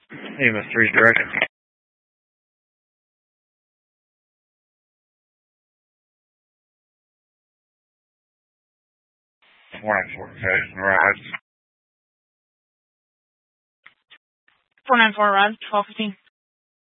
EMS 3's direct. 494, okay, right. 494, Rod, 1215.